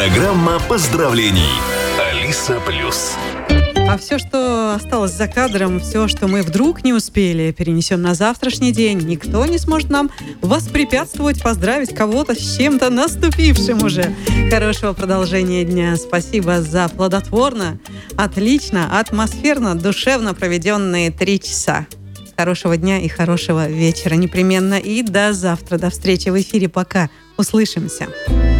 Программа поздравлений. Алиса Плюс. А все, что осталось за кадром, все, что мы вдруг не успели, перенесем на завтрашний день. Никто не сможет нам воспрепятствовать поздравить кого-то с чем-то наступившим уже. Хорошего продолжения дня. Спасибо за плодотворно, отлично, атмосферно, душевно проведенные 3 часа. Хорошего дня и хорошего вечера непременно. И до завтра. До встречи в эфире. Пока. Услышимся.